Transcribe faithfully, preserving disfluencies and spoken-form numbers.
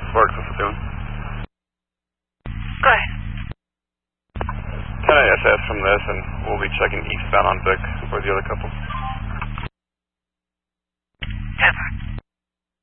Sparks, what's it doing? Go ahead. ten A S S from this, and we'll be checking eastbound on Vic for the other couple.